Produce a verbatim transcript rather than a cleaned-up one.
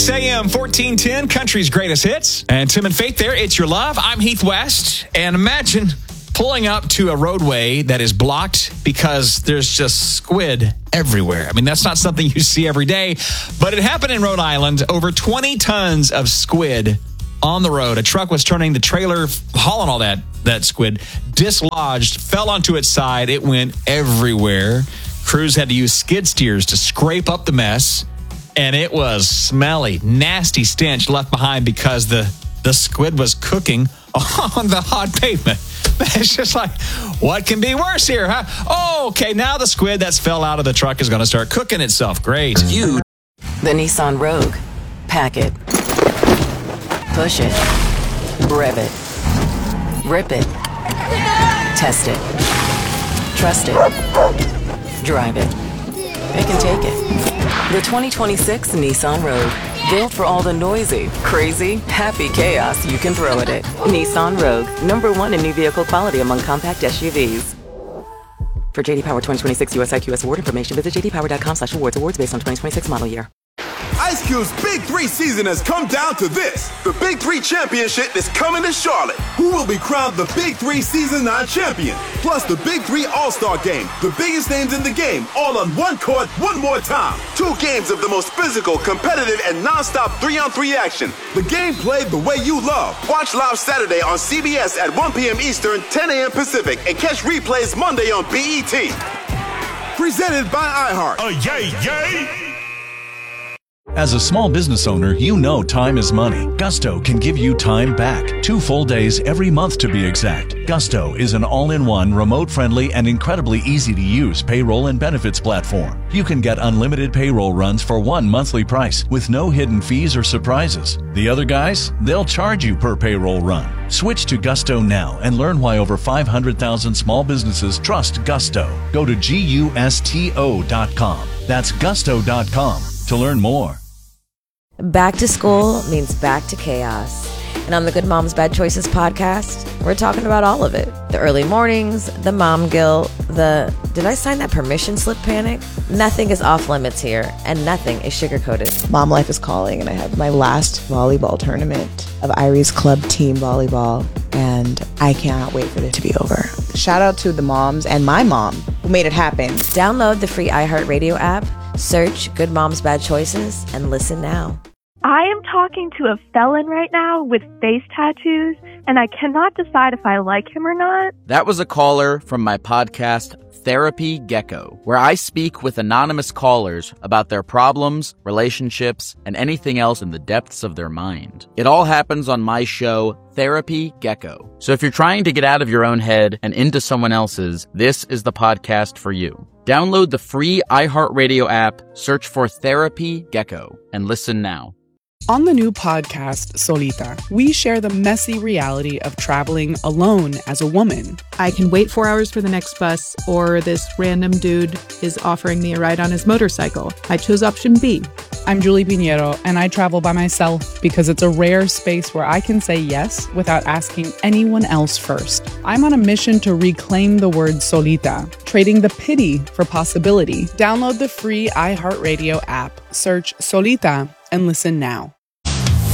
six a.m. fourteen ten, Country's Greatest Hits. And Tim and Faith there, It's Your Love. I'm Heath West. And imagine pulling up to a roadway that is blocked because there's just squid everywhere. I mean, that's not something you see every day, but it happened in Rhode Island. Over twenty tons of squid on the road. A truck was turning the trailer, hauling all that, that squid, dislodged, fell onto its side. It went everywhere. Crews had to use skid steers to scrape up the mess, and it was smelly, nasty stench left behind because the, the squid was cooking on the hot pavement. It's just like, what can be worse here, huh? Oh, okay, now the squid that's fell out of the truck is going to start cooking itself. Great. You. The Nissan Rogue. Pack it. Push it. Rev it. Rip it. Test it. Trust it. Drive it. It can take it. The twenty twenty-six Nissan Rogue. Built for all the noisy, crazy, happy chaos you can throw at it. Nissan Rogue. Number one in new vehicle quality among compact S U Vs. For J D Power twenty twenty-six U S I Q S award information, visit j d power dot com slash awards. Awards based on twenty twenty-six model year. Ice Cube's Big Three season has come down to this. The Big Three Championship is coming to Charlotte. Who will be crowned the Big Three Season nine champion? Plus the Big Three All-Star Game. The biggest names in the game, all on one court, one more time. Two games of the most physical, competitive, and non-stop three-on-three action. The game played the way you love. Watch live Saturday on C B S at one p.m. Eastern, ten a.m. Pacific, and catch replays Monday on B E T. Presented by iHeart. Oh, yay, yay! As a small business owner, you know time is money. Gusto can give you time back. Two full days every month to be exact. Gusto is an all-in-one, remote-friendly, and incredibly easy-to-use payroll and benefits platform. You can get unlimited payroll runs for one monthly price with no hidden fees or surprises. The other guys, they'll charge you per payroll run. Switch to Gusto now and learn why over five hundred thousand small businesses trust Gusto. Go to gusto dot com. That's gusto dot com to learn more. Back to school means back to chaos. And on the Good Moms Bad Choices podcast, we're talking about all of it. The early mornings, the mom guilt, the did I sign that permission slip panic? Nothing is off limits here, and nothing is sugar-coated. Mom life is calling, and I have my last volleyball tournament of Irie's Club Team Volleyball, and I cannot wait for it to be over. Shout out to the moms and my mom who made it happen. Download the free iHeartRadio app, search Good Moms Bad Choices, and listen now. I am talking to a felon right now with face tattoos, and I cannot decide if I like him or not. That was a caller from my podcast, Therapy Gecko, where I speak with anonymous callers about their problems, relationships, and anything else in the depths of their mind. It all happens on my show, Therapy Gecko. So if you're trying to get out of your own head and into someone else's, this is the podcast for you. Download the free iHeartRadio app, search for Therapy Gecko, and listen now. On the new podcast, Solita, we share the messy reality of traveling alone as a woman. I can wait four hours for the next bus, or this random dude is offering me a ride on his motorcycle. I chose option B. I'm Julie Pinheiro, and I travel by myself because it's a rare space where I can say yes without asking anyone else first. I'm on a mission to reclaim the word solita, trading the pity for possibility. Download the free iHeartRadio app, search Solita, and listen now.